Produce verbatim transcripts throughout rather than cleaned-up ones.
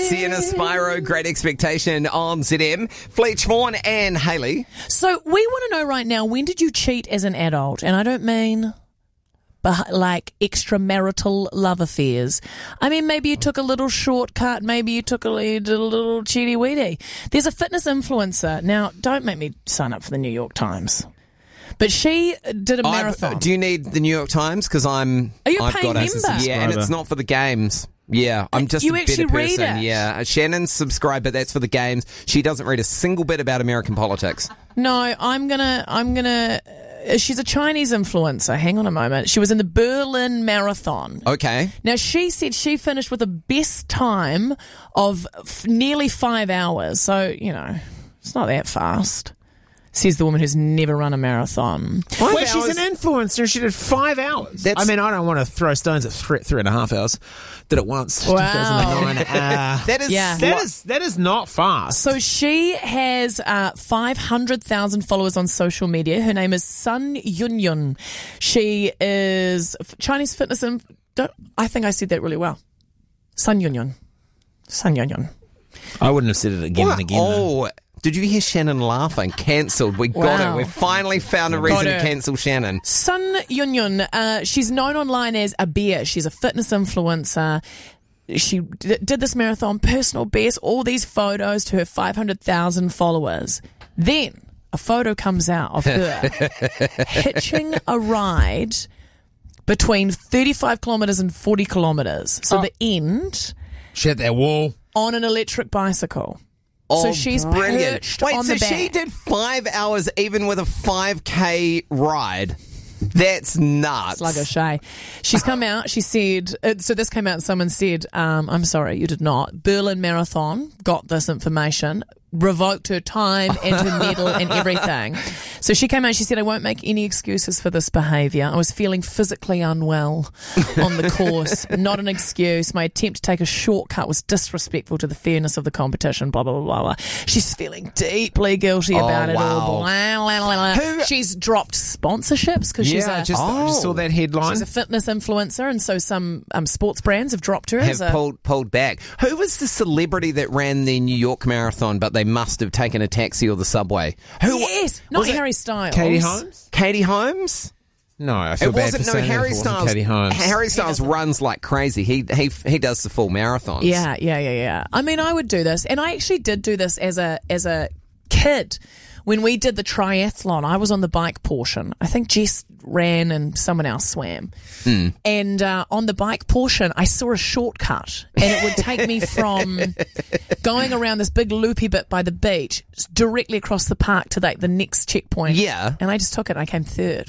Sienna Spyro, Great Expectation on Z M. Fletch Vaughan and Hayley. So we want to know right now, when did you cheat as an adult? And I don't mean but like extramarital love affairs. I mean, maybe you took a little shortcut. Maybe you took a, you did a little cheaty weedy. There's a fitness influencer. Now, don't make me sign up for the New York Times. But she did a marathon. I've, do you need the New York Times? Because I'm. Are you a I've paying got member? A, yeah, and it's not for the games. Yeah, I'm just You a better actually read person. it? Yeah, Shannon's subscribed, but that's for the games. She doesn't read a single bit about American politics. No, I'm gonna. I'm gonna. Uh, she's a Chinese influencer. Hang on a moment. She was in the Berlin Marathon. Okay. Now, she said she finished with a best time of f- nearly five hours. So, you know, it's not that fast. Says the woman who's never run a marathon. Five well, she's an influencer. She did five hours. That's, I mean, I don't want to throw stones at three, three and a half hours. Did it once. Wow. two thousand nine. Uh, that is yeah. that is that is not fast. So she has uh, five hundred thousand followers on social media. Her name is Sun Yunyun. She is Chinese fitness. Inf- I think I said that really well. Sun Yunyun. Sun Yunyun. I wouldn't have said it again what? and again. Oh. Though. Did you hear Shannon laughing? Cancelled. We got Wow. it. We finally found a reason to cancel Shannon. Sun Yunyun, uh, she's known online as a bear. She's a fitness influencer. She d- did this marathon, personal best, all these photos to her five hundred thousand followers. Then a photo comes out of her hitching a ride between thirty-five kilometres and forty kilometres. So Oh. the end She had that wall. on an electric bicycle. Oh, so she's brilliant. perched Wait, on so the back. she did five hours even with a five K ride? That's nuts. Sluggish, eh? She's come out, she said, uh, so this came out and someone said, um, I'm sorry, you did not. Berlin Marathon got this information, revoked her time and her medal and everything. So she came out, she said, I won't make any excuses for this behaviour. I was feeling physically unwell on the course. Not an excuse. My attempt to take a shortcut was disrespectful to the fairness of the competition, blah, blah, blah, blah, blah. She's feeling deeply guilty Oh, about it wow. all. Blah, blah, blah, blah. She's dropped sponsorships because she's Yeah, a... just, I just saw that headline. She's a fitness influencer, and so some um, sports brands have dropped her. have as a, pulled pulled back. Who was the celebrity that ran the New York Marathon, but they must have taken a taxi or the subway? Who? Yes, not was it Harry Styles. Katie Holmes? Katie Holmes? No, I feel It bad wasn't. for No, saying that Harry if it wasn't Styles. Katie Holmes. Harry Styles runs like crazy. He he he does the full marathons. Yeah, yeah, yeah, yeah. I mean, I would do this, and I actually did do this as a as a kid. When we did the triathlon, I was on the bike portion. I think Jess ran and someone else swam. Mm. And uh, on the bike portion, I saw a shortcut. And it would take me from going around this big loopy bit by the beach directly across the park to like the next checkpoint. Yeah. And I just took it and I came third.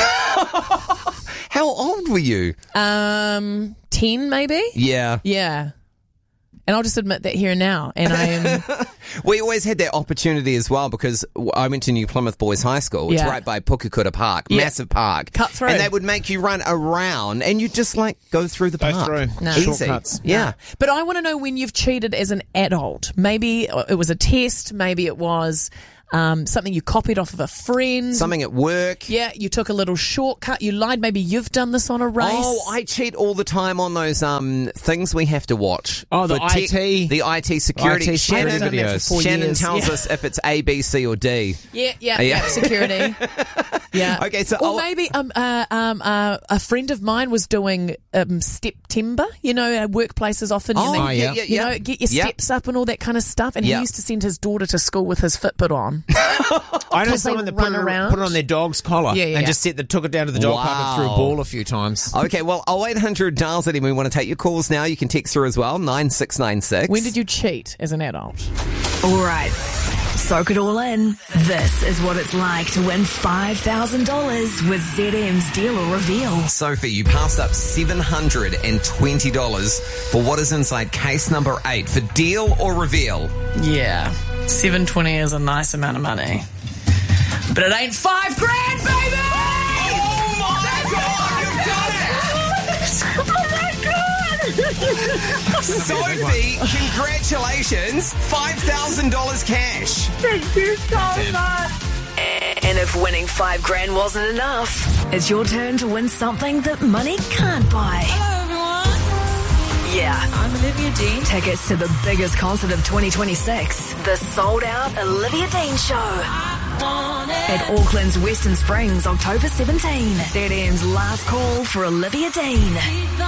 How old were you? Um, ten maybe? Yeah. Yeah. And I'll just admit that here and now. And I am... We always had that opportunity as well because I went to New Plymouth Boys High School. It's Yeah. right by Pukekohe Park, Yeah. massive park. Cut through. And they would make you run around and you just like go through the Go park. through. No. Easy. Shortcuts. Yeah. But I want to know when you've cheated as an adult. Maybe it was a test. Maybe it was um, something you copied off of a friend. Something at work. Yeah, you took a little shortcut. You lied. Maybe you've done this on a race. Oh, I cheat all the time on those um things we have to watch. Oh, the For tech- I T. The I T security. I T security I've done that for videos. four Shannon years. tells Yeah. us if it's A, B, C, or D. Yeah, yeah, Yeah. yeah. Security. Yeah. Okay, so or I'll- maybe um uh, um uh, a friend of mine was doing um September. You know, uh, workplaces often. Oh, you know, yeah, yeah, You yeah. know, get your Yeah. steps up and all that kind of stuff. And Yeah. he used to send his daughter to school with his Fitbit on. I know Because they someone that run put it, around. put it on their dog's collar Yeah, yeah, and yeah. just set the, took it down to the dog park and threw a Wow. ball a few times. Okay, well, oh eight hundred dials at him. We want to take your calls now. You can text through as well, nine six nine six. When did you cheat as an adult? All right. Soak it all in. This is what it's like to win five thousand dollars with Z M's Deal or Reveal. Sophie, you passed up seven hundred twenty dollars for what is inside case number eight for Deal or Reveal. Yeah, seven twenty is a nice amount of money, but it ain't five grand, baby. Oh my God, you've done it! Sophie, congratulations, five thousand dollars cash. And if winning five grand wasn't enough, it's your turn to win something that money can't buy. Yeah. I'm Olivia Dean. Tickets to the biggest concert of twenty twenty-six, the sold-out Olivia Dean Show. At Auckland's Western Springs, October seventeenth. Z M's last call for Olivia Dean.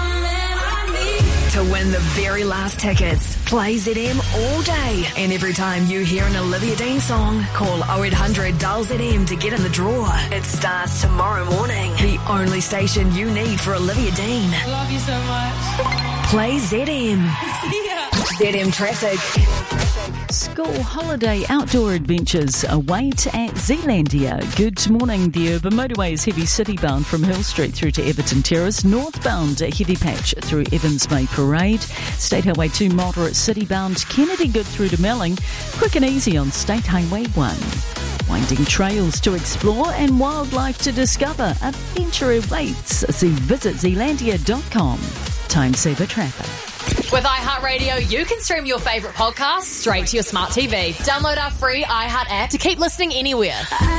To win the very last tickets, play Z M all day. And every time you hear an Olivia Dean song, call oh eight hundred dial Z M to get in the draw. It starts tomorrow morning. The only station you need for Olivia Dean. Love you so much. Play Z M. See ya. Z M Traffic. School holiday outdoor adventures await at Zealandia. Good morning. The urban motorway is heavy city-bound from Hill Street through to Everton Terrace. Northbound a heavy patch through Evans Bay Parade. State Highway two moderate city-bound. Kennedy good through to Melling. Quick and easy on State Highway one. Winding trails to explore and wildlife to discover. Adventure awaits. See visit zealandia dot com. Time saver traffic. With iHeartRadio, you can stream your favourite podcasts straight to your smart T V. Download our free iHeart app to keep listening anywhere.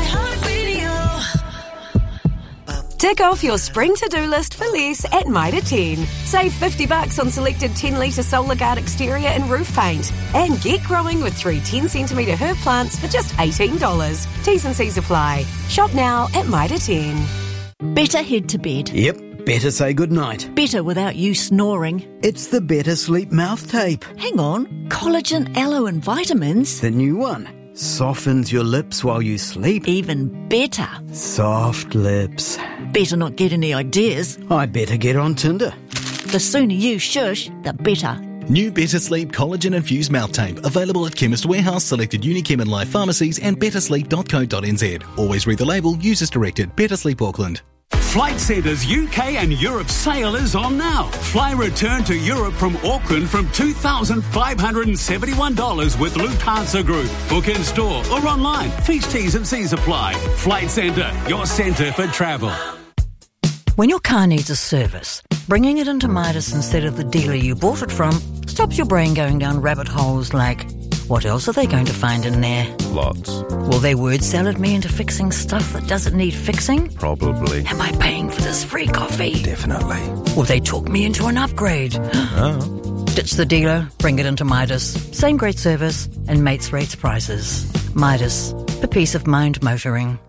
Tick off your spring to-do list for less at Mitre ten. Save fifty bucks on selected ten litre Solar Guard exterior and roof paint. And get growing with three ten centimetre herb plants for just eighteen dollars. T's and C's apply. Shop now at Mitre ten. Better head to bed. Yep. Better say goodnight. Better without you snoring. It's the Better Sleep mouth tape. Hang on. Collagen, aloe and vitamins. The new one. Softens your lips while you sleep. Even better. Soft lips. Better not get any ideas. I better get on Tinder. The sooner you shush, the better. New Better Sleep Collagen Infused Mouth Tape. Available at Chemist Warehouse, selected Unichem and Life pharmacies and better sleep dot co dot n z. Always read the label. Use as directed. Better Sleep Auckland. Flight Centre's U K and Europe sale is on now. Fly return to Europe from Auckland from two thousand five hundred seventy-one dollars with Lufthansa Group. Book in store or online. Fees, T's and C's apply. Flight Centre, your centre for travel. When your car needs a service, bringing it into Midas instead of the dealer you bought it from stops your brain going down rabbit holes like, what else are they going to find in there? Lots. Will they word salad me into fixing stuff that doesn't need fixing? Probably. Am I paying for this free coffee? Definitely. Will they talk me into an upgrade? Oh. Ditch the dealer, bring it into Midas. Same great service and mates rates prices. Midas, for peace of mind motoring.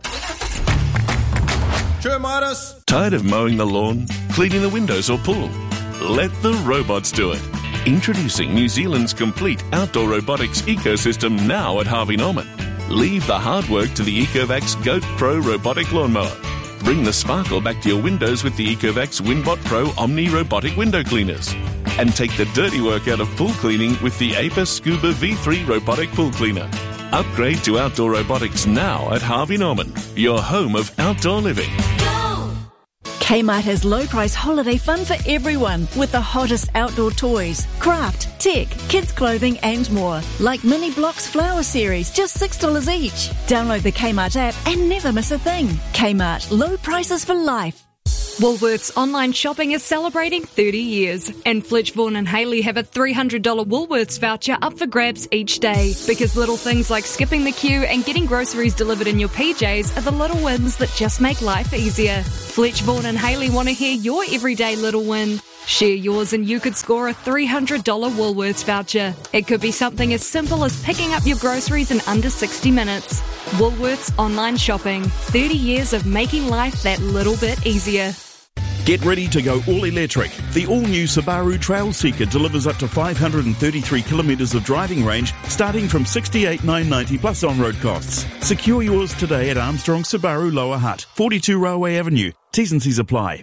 Sure, Midas. Tired of mowing the lawn, cleaning the windows or pool? Let the robots do it. Introducing New Zealand's complete outdoor robotics ecosystem now at Harvey Norman. Leave the hard work to the Ecovacs Goat Pro robotic lawnmower. Bring the sparkle back to your windows with the Ecovacs Winbot Pro Omni robotic window cleaners. And take the dirty work out of pool cleaning with the Aper Scuba V three robotic pool cleaner. Upgrade to outdoor robotics now at Harvey Norman, your home of outdoor living. Kmart has low price holiday fun for everyone with the hottest outdoor toys, craft, tech, kids clothing and more. Like Mini Blocks Flower Series, just six dollars each. Download the Kmart app and never miss a thing. Kmart, low prices for life. Woolworths online shopping is celebrating thirty years, and Fletch Vaughan and Hayley have a three hundred dollars Woolworths voucher up for grabs each day, because little things like skipping the queue and getting groceries delivered in your P Js are the little wins that just make life easier. Fletch Vaughan and Hayley want to hear your everyday little win. Share yours and you could score a three hundred dollars Woolworths voucher. It could be something as simple as picking up your groceries in under sixty minutes. Woolworths online shopping. thirty years of making life that little bit easier. Get ready to go all electric. The all-new Subaru Trailseeker delivers up to five hundred thirty-three kilometres of driving range, starting from sixty-eight thousand nine hundred ninety plus on-road costs. Secure yours today at Armstrong Subaru Lower Hutt, forty-two Railway Avenue. T's and C's apply.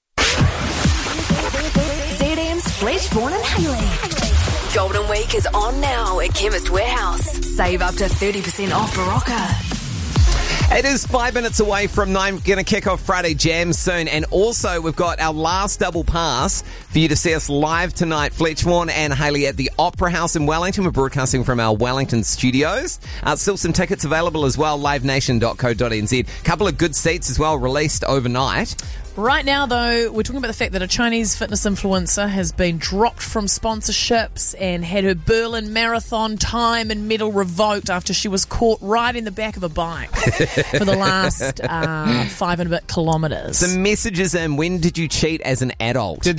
Z M's Fletch Vaughan and Hayley. Golden Week is on now at Chemist Warehouse. Save up to thirty percent off Barocca. It is five minutes away from nine. Going to kick off Friday Jam soon. And also, we've got our last double pass for you to see us live tonight. Fletch Vaughan and Hayley at the Opera House in Wellington. We're broadcasting from our Wellington studios. Uh, still some tickets available as well. live nation dot co dot n z. Couple of good seats as well released overnight. Right now, though, we're talking about the fact that a Chinese fitness influencer has been dropped from sponsorships and had her Berlin Marathon time and medal revoked after she was caught right in the back of a bike for the last uh, five and a bit kilometres. Some messages in. When did you cheat as an adult? Did the office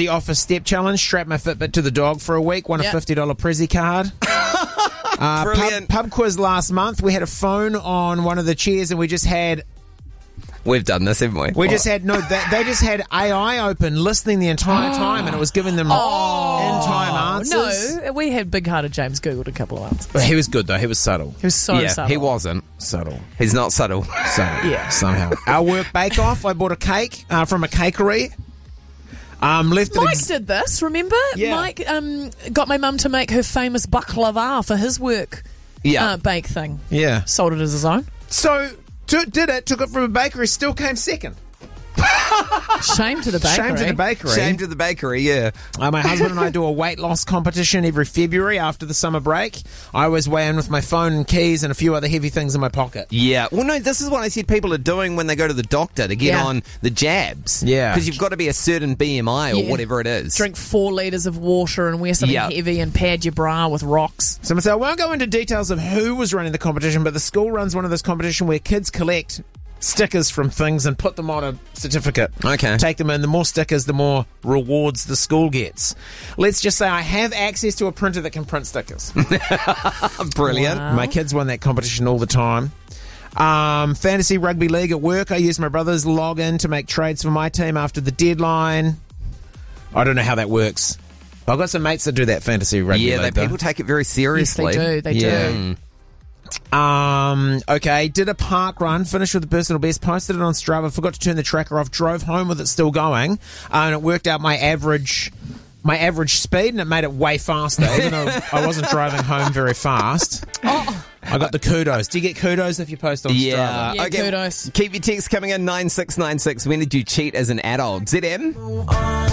step challenge, strapped my Fitbit to the dog for a week, won Yep. a fifty dollars Prezi card. uh, Brilliant. Pub, pub quiz last month. We had a phone on one of the chairs and we just had We've done this, haven't we? We just had no. They, they just had A I open, listening the entire time, and it was giving them Oh. in-time answers. No, we had big-hearted James Googled a couple of answers. But he was good though. He was subtle. He was so yeah, subtle. he wasn't. Subtle. He's not subtle. Subtle. Yeah. Somehow. Our work bake off. I bought a cake uh, from a cakery. Um, left it. Mike Ex- did this, remember? Yeah. Mike um, got my mum to make her famous baklava for his work Yeah. uh, bake thing. yeah. Sold it as his own. So t- did it. Took it from a bakery. Still came second. Shame to the bakery. Shame to the bakery. Shame to the bakery, yeah. Uh, my husband and I do a weight loss competition every February after the summer break. I always weigh in with my phone and keys and a few other heavy things in my pocket. Yeah. Well, no, this is what I said people are doing when they go to the doctor to get Yeah. on the jabs. Yeah. Because you've got to be a certain B M I or Yeah. whatever it is. Drink four litres of water and wear something Yeah. heavy and pad your bra with rocks. So I won't go into details of who was running the competition, but the school runs one of those competitions where kids collect stickers from things and put them on a certificate. Okay. Take them in. The more stickers, the more rewards the school gets. Let's just say I have access to a printer that can print stickers. Brilliant. Wow. My kids won that competition all the time. Um, fantasy rugby league at work. I used my brother's login to make trades for my team after the deadline. I don't know how that works. I've got some mates that do that fantasy rugby Yeah, they, league. though. people take it very seriously. do, they do. Mm. Um, okay, did a park run, finished with the personal best, posted it on Strava, forgot to turn the tracker off, drove home with it still going, uh, and it worked out my average my average speed, and it made it way faster, even though I wasn't driving home very fast. Oh. I got the kudos. Do you get kudos if you post on Yeah. Strava? Yeah, okay. kudos. Keep your texts coming in nine six nine six. When did you cheat as an adult? Z M?